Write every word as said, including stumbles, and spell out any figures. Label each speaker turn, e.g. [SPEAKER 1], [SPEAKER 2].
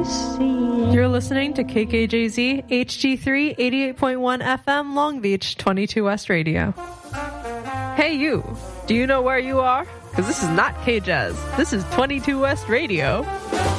[SPEAKER 1] see.
[SPEAKER 2] You're listening to K K J Z H G three eighty-eight point one F M Long Beach twenty-two West Radio. Hey you, do you know where you are? Because this is not K-Jazz. This is twenty-two West Radio.